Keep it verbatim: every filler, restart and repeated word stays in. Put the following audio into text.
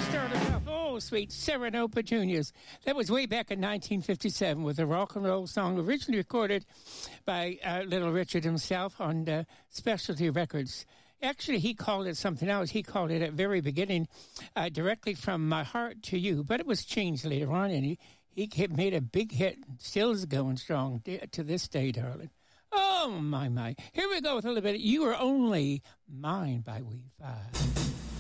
Start us off. Oh, sweet Cyrano Petunias. That was way back in nineteen fifty-seven with a rock and roll song originally recorded by uh, Little Richard himself on uh, Specialty Records. Actually, he called it something else. He called it at very beginning, uh, Directly From My Heart to You. But it was changed later on, and he, he made a big hit. Still is going strong to this day, darling. Oh, my, my. Here we go with a little bit. You Are Only Mine by We Five.